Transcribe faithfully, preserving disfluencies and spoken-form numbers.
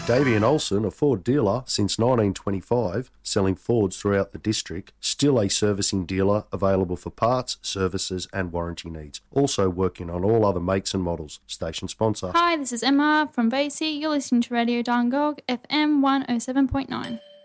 Davian Olsen, a Ford dealer since nineteen twenty-five, selling Fords throughout the district, still a servicing dealer available for parts, services and warranty needs. Also working on all other makes and models. Station sponsor. Hi, this is Emma from Basie. You're listening to Radio Dungog, F M one oh seven point nine.